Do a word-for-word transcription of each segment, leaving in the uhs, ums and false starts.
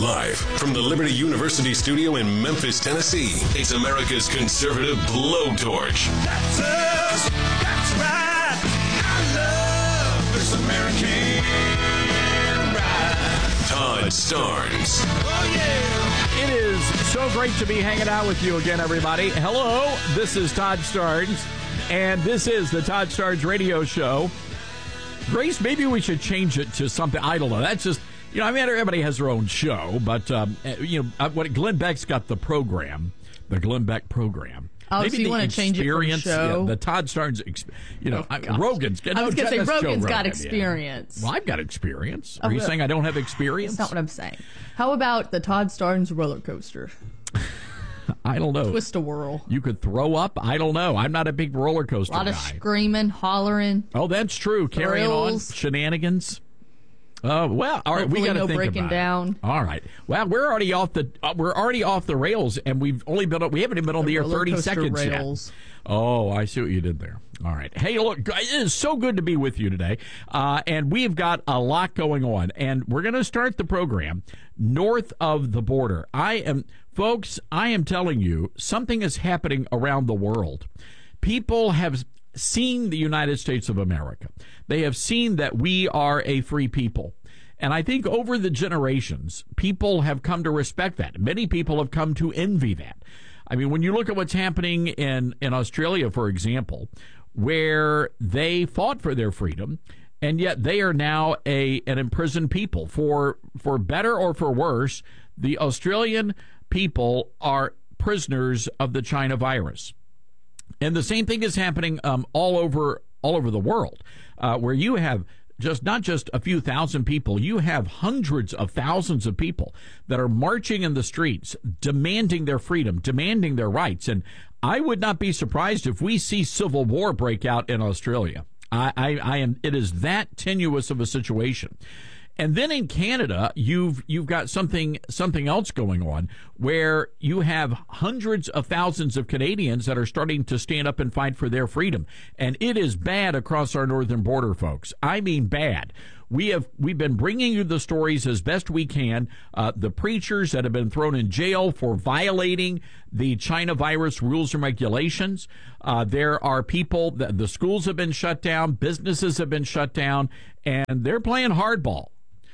Live from the Liberty University studio in Memphis, Tennessee, it's America's conservative blowtorch. That's us. That's right. I love this American ride. Todd Starnes. Oh, yeah. It is so great to be hanging out with you again, everybody. Hello, this is Todd Starnes, and this is the Todd Starnes Radio Show. Grace, maybe we should change it to something. I don't know. That's just, you know, I mean, everybody has their own show, but, um, you know, what Glenn Beck's got the program, the Glenn Beck program. Oh, maybe so you want to change it from show? Yeah, the Todd Starnes, you know, oh, I, Rogan's. I was going to say, Rogan's Rogan's got Rogan, experience. Yeah. Well, I've got experience. Are oh, you really? saying I don't have experience? That's not what I'm saying. How about the Todd Starnes roller coaster? I don't know. Twist a whirl. You could throw up. I don't know. I'm not a big roller coaster guy. A lot of screaming, hollering. Oh, that's true. Thrills. Carrying on shenanigans. Uh, well, all right. Hopefully We got to no think breaking about down. It. All right. Well, we're already off the uh, we're already off the rails, and we've only been we haven't even been on the, the air thirty seconds rails. yet. Oh, I see what you did there. All right. Hey, look, it is so good to be with you today, uh, and we've got a lot going on, and we're going to start the program north of the border. I am, folks. I am telling you, something is happening around the world. People have seen the United States of America. They have seen that we are a free people. And I think over the generations, people have come to respect that. Many people have come to envy that. I mean, when you look at what's happening in, in Australia, for example, where they fought for their freedom, and yet they are now a an imprisoned people. For for better or for worse, the Australian people are prisoners of the China virus. And the same thing is happening um, all over all over the world, uh, where you have just not just a few thousand people, you have hundreds of thousands of people that are marching in the streets, demanding their freedom, demanding their rights. And I would not be surprised if we see civil war break out in Australia. I, I, I am. It is that tenuous of a situation. And then in Canada, you've you've got something something else going on where you have hundreds of thousands of Canadians that are starting to stand up and fight for their freedom. And it is bad across our northern border, folks. I mean bad. We have we've been bringing you the stories as best we can. Uh, the preachers that have been thrown in jail for violating the China virus rules and regulations. Uh, there are people that the schools have been shut down, businesses have been shut down, and they're playing hardball.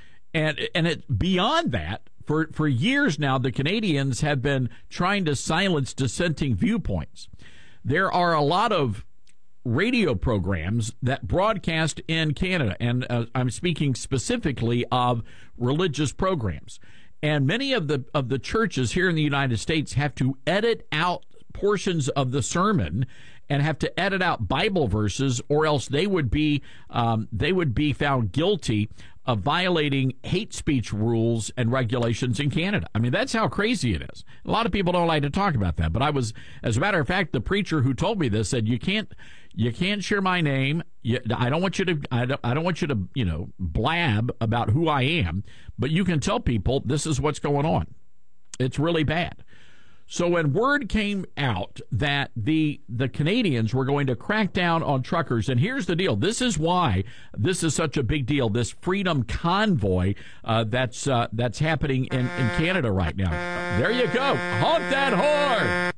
And and it beyond that, for, for years now, the Canadians have been trying to silence dissenting viewpoints. There are a lot of radio programs that broadcast in Canada, and uh, I'm speaking specifically of religious programs. And many of the of the churches here in the United States have to edit out portions of the sermon and have to edit out Bible verses, or else they would be um, they would be found guilty of violating hate speech rules and regulations in Canada. I mean, that's how crazy it is. A lot of people don't like to talk about that, but I was, as a matter of fact, the preacher who told me this said, "You can't, you can't share my name. You, I don't want you to, I don't, I don't want you to, you know, blab about who I am, but you can tell people this is what's going on. It's really bad." So when word came out that the the Canadians were going to crack down on truckers, and here's the deal. This is why this is such a big deal, this freedom convoy uh, that's uh, that's happening in, in Canada right now. There you go. Honk that horn.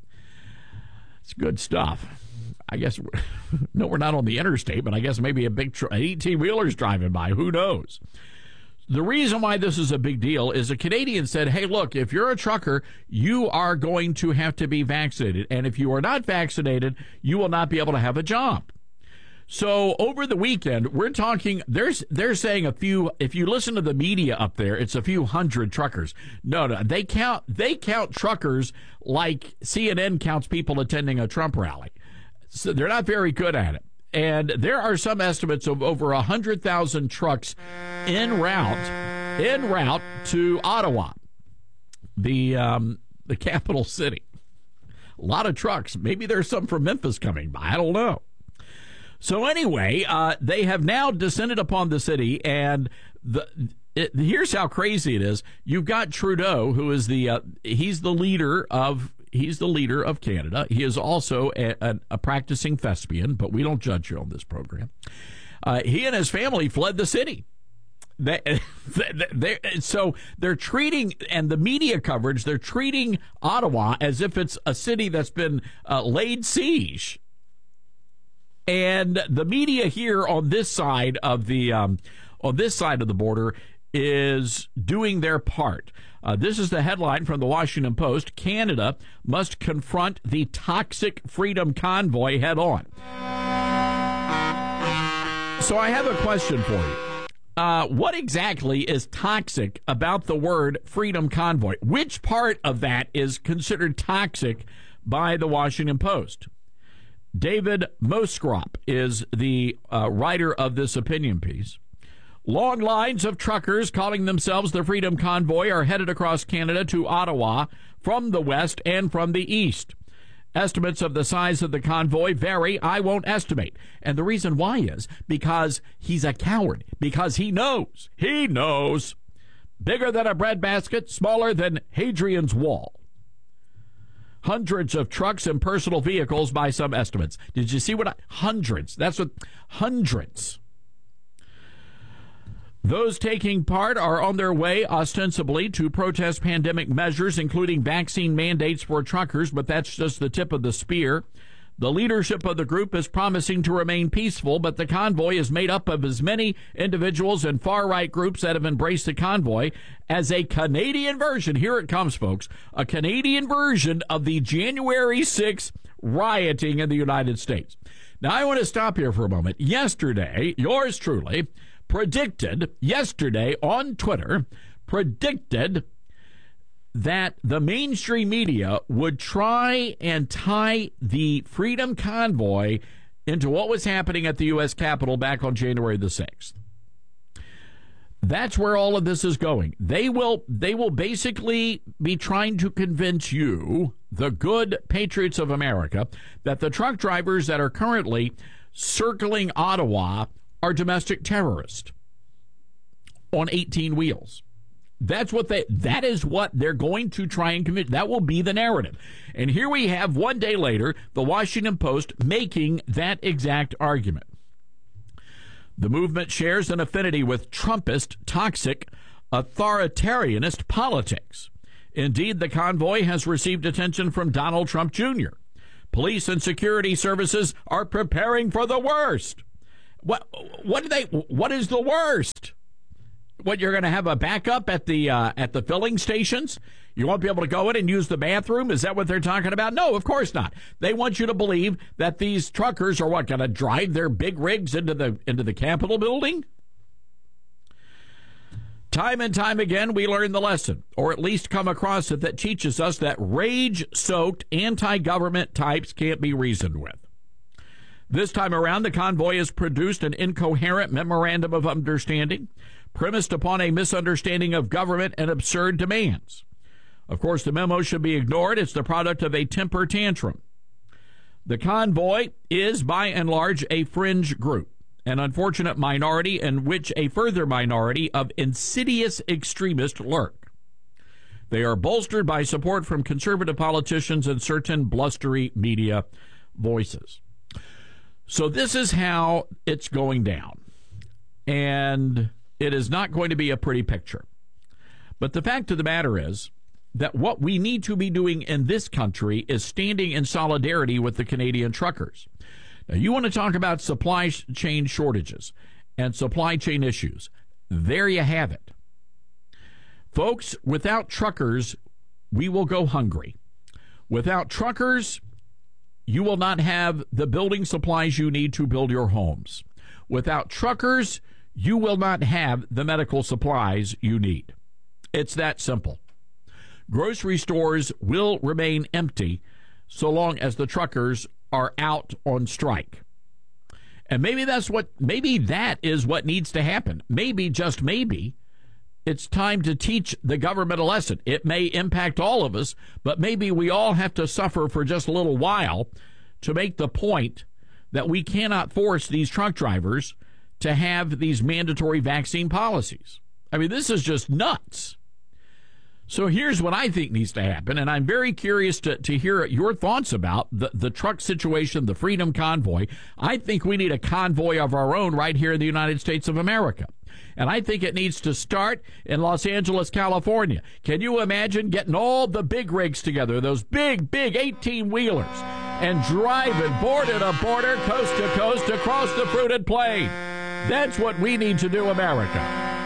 It's good stuff. I guess, no, we're not on the interstate, but I guess maybe a big tr- eighteen-wheeler's driving by. Who knows? The reason why this is a big deal is a Canadian said, hey, look, if you're a trucker, you are going to have to be vaccinated. And if you are not vaccinated, you will not be able to have a job. So over the weekend, we're talking, there's, they're saying a few, if you listen to the media up there, it's a few hundred truckers. No, no, they count, they count truckers like C N N counts people attending a Trump rally. So they're not very good at it. And there are some estimates of over one hundred thousand trucks en route, en route to Ottawa, the um, the capital city. A lot of trucks. Maybe there's some from Memphis coming by. I don't know. So anyway, uh, they have now descended upon the city, and the it, here's how crazy it is. You've got Trudeau, who is the uh, he's the leader of. He's the leader of Canada. He is also a, a, a practicing thespian, but we don't judge you on this program. Uh, he and his family fled the city. They, they, they, so they're treating, and the media coverage, they're treating Ottawa as if it's a city that's been uh, laid siege. And the media here on this side of the um, on this side of the border is doing their part. Uh, this is the headline from the Washington Post. Canada must confront the toxic freedom convoy head on. So I have a question for you. Uh, what exactly is toxic about the word freedom convoy? Which part of that is considered toxic by the Washington Post? David Moskrop is the uh, writer of this opinion piece. Long lines of truckers calling themselves the Freedom Convoy are headed across Canada to Ottawa from the west and from the east. Estimates of the size of the convoy vary. I won't estimate. And the reason why is because he's a coward, because he knows, he knows. Bigger than a breadbasket, smaller than Hadrian's Wall. Hundreds of trucks and personal vehicles by some estimates. Did you see what I, hundreds? That's what, hundreds. Those taking part are on their way, ostensibly, to protest pandemic measures, including vaccine mandates for truckers, but that's just the tip of the spear. The leadership of the group is promising to remain peaceful, but the convoy is made up of as many individuals and far-right groups that have embraced the convoy as a Canadian version. Here it comes, folks. A Canadian version of the January sixth rioting in the United States. Now, I want to stop here for a moment. Yesterday, yours truly predicted, yesterday on Twitter, predicted that the mainstream media would try and tie the Freedom Convoy into what was happening at the U S Capitol back on January the sixth. That's where all of this is going. They will they will basically be trying to convince you, the good patriots of America, that the truck drivers that are currently circling Ottawa are domestic terrorists on eighteen wheels. That's what they, that is what they're going to try and convince. That will be the narrative. And here we have, one day later, the Washington Post making that exact argument. The movement shares an affinity with Trumpist, toxic, authoritarianist politics. Indeed, the convoy has received attention from Donald Trump Junior Police and security services are preparing for the worst. What, what do they, what is the worst? What, you're going to have a backup at the uh, at the filling stations? You won't be able to go in and use the bathroom? Is that what they're talking about? No, of course not. They want you to believe that these truckers are what, going to drive their big rigs into the into the Capitol building? Time and time again, we learn the lesson, or at least come across it, that teaches us that rage-soaked anti-government types can't be reasoned with. This time around, the convoy has produced an incoherent memorandum of understanding premised upon a misunderstanding of government and absurd demands. Of course, the memo should be ignored. It's the product of a temper tantrum. The convoy is, by and large, a fringe group, an unfortunate minority in which a further minority of insidious extremists lurk. They are bolstered by support from conservative politicians and certain blustery media voices. So this is how it's going down. And it is not going to be a pretty picture. But the fact of the matter is that what we need to be doing in this country is standing in solidarity with the Canadian truckers. Now, you want to talk about supply chain shortages and supply chain issues. There you have it. Folks, without truckers, we will go hungry. Without truckers, you will not have the building supplies you need to build your homes. Without truckers, you will not have the medical supplies you need. It's that simple. Grocery stores will remain empty so long as the truckers are out on strike. And maybe that's what, maybe that is what needs to happen. Maybe, just maybe, it's time to teach the government a lesson. It may impact all of us, but maybe we all have to suffer for just a little while to make the point that we cannot force these truck drivers to have these mandatory vaccine policies. I mean, this is just nuts. So here's what I think needs to happen, and I'm very curious to, to hear your thoughts about the, the truck situation, the Freedom Convoy. I think we need a convoy of our own right here in the United States of America. And I think it needs to start in Los Angeles, California. Can you imagine getting all the big rigs together, those big, big eighteen-wheelers, and driving border to border, coast to coast, across the fruited plain? That's what we need to do, America.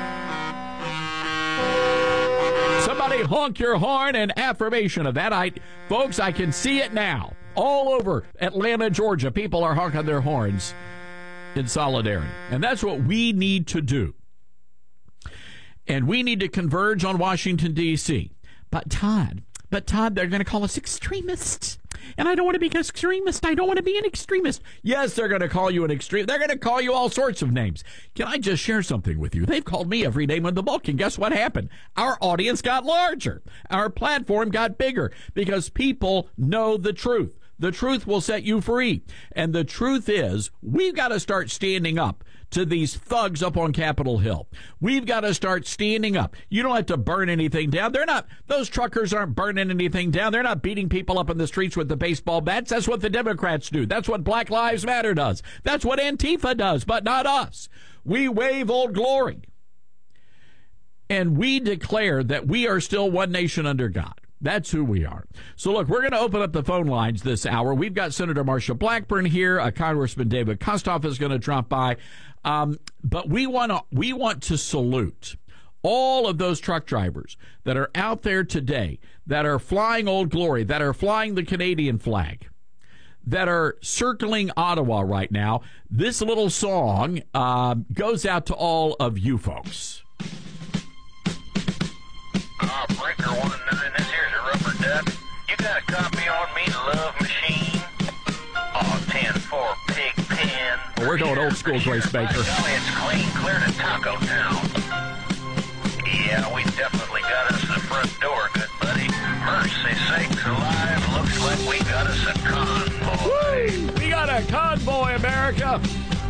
Somebody honk your horn in affirmation of that. I, folks, I can see it now. All over Atlanta, Georgia, people are honking their horns in solidarity. And that's what we need to do. And we need to converge on Washington, D C But Todd, but Todd, they're going to call us extremists. And I don't want to be an extremist. I don't want to be an extremist. Yes, they're going to call you an extreme. They're going to call you all sorts of names. Can I just share something with you? They've called me every name in the book. And guess what happened? Our audience got larger. Our platform got bigger because people know the truth. The truth will set you free. And the truth is, we've got to start standing up to these thugs up on Capitol Hill. We've got to start standing up. You don't have to burn anything down. They're not, those truckers aren't burning anything down. They're not beating people up in the streets with the baseball bats. That's what the Democrats do. That's what Black Lives Matter does. That's what Antifa does, but not us. We wave Old Glory. And we declare that we are still one nation under God. That's who we are. So, look, we're going to open up the phone lines this hour. We've got Senator Marsha Blackburn here. Uh, Congressman David Kostoff is going to drop by. Um, but we want to we want to salute all of those truck drivers that are out there today, that are flying Old Glory, that are flying the Canadian flag, that are circling Ottawa right now. This little song uh, goes out to all of you folks. Uh, breaker one nine, this here's a rubber duck. You got a copy on me, Love Machine? Oh, ten four Pig Pen. Well, we're going old school, Grace Baker. Golly, it's clean, clear to Taco Town. Yeah, we definitely got us the front door, good buddy. Mercy sakes alive, looks like we got us a convoy. Woo! We got a convoy, America.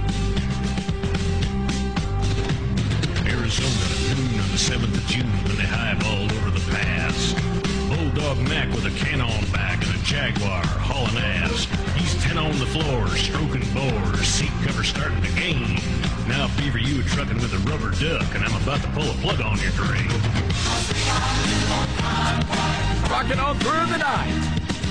Arizona, noon on the seventh of June, when they hive all over the pass. Bulldog Mac with a can on back and a Jaguar hauling ass. He's ten on the floor, stroking bores, seat cover starting to gain. Now Beaver, you trucking with a rubber duck, and I'm about to pull a plug on your drain. Rocking on through the night.